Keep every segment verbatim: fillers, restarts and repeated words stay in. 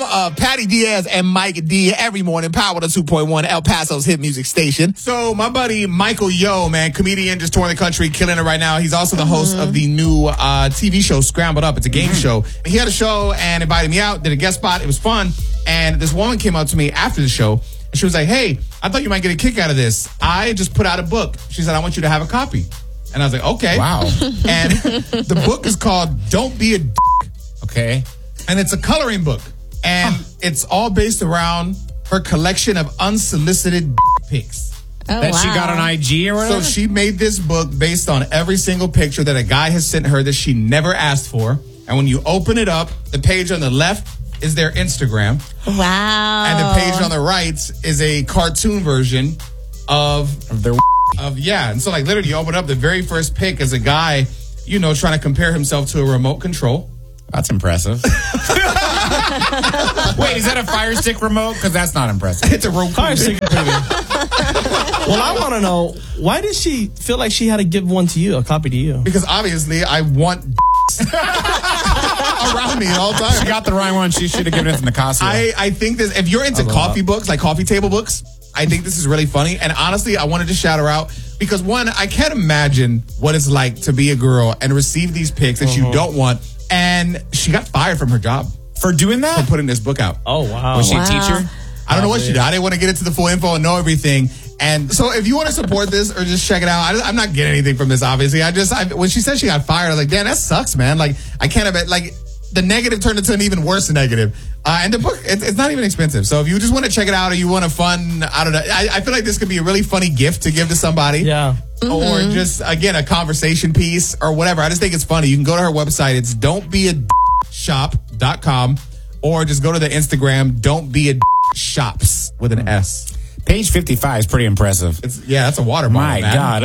of Patty Diaz and Mike D every morning. Power to two point one, El Paso's hit music station. So my buddy Michael Yo, man, comedian, just touring the country, killing it right now. He's also the host mm-hmm. of the new uh, T V show Scrambled Up. It's a game mm-hmm. show. He had a show and invited me out, did a guest spot. It was fun. And this woman came up to me after the show. And she was like, hey, I thought you might get a kick out of this. I just put out a book. She said, I want you to have a copy. And I was like, okay. Wow. And the book is called Don't Be a D***. Okay. And it's a coloring book. And huh. it's all based around her collection of unsolicited pics. Oh, that wow. she got on I G or whatever? So she made this book based on every single picture that a guy has sent her that she never asked for. And when you open it up, the page on the left is their Instagram. Wow. And the page on the right is a cartoon version of, of their of yeah. And so like literally you open up, the very first pic is a guy, you know, trying to compare himself to a remote control. That's impressive. Wait, is that a Fire Stick remote? Because that's not impressive. It's a Roku. Fire Stick. Well, I want to know, why did she feel like she had to give one to you, a copy to you? Because obviously I want around me at all times. She got the right one. She should have given it to Nicasio. I, I think this, if you're into coffee books, like coffee table books, I think this is really funny. And honestly, I wanted to shout her out because one, I can't imagine what it's like to be a girl and receive these pics that uh-huh. you don't want. And she got fired from her job. For doing that? For putting this book out. Oh, wow. Was she wow. a teacher? I don't know what she did. I didn't want to get into the full info and know everything. And so if you want to support this or just check it out, I, I'm not getting anything from this, obviously. I just, I, when she said she got fired, I was like, damn, that sucks, man. Like, I can't have it. Like, the negative turned into an even worse negative. Uh, and the book, it, it's not even expensive. So if you just want to check it out or you want a fun, I don't know, I, I feel like this could be a really funny gift to give to somebody. Yeah. Mm-hmm. Or just, again, a conversation piece or whatever. I just think it's funny. You can go to her website. It's don't be a shop dot com or just go to the Instagram, don't be a shops with an S. Page fifty-five is pretty impressive. It's, yeah, that's a water bottle, My man. God.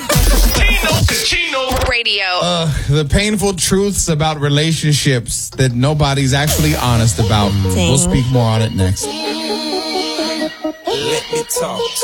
Radio. Uh, the painful truths about relationships that nobody's actually honest about. Dang. We'll speak more on it next. Let me talk.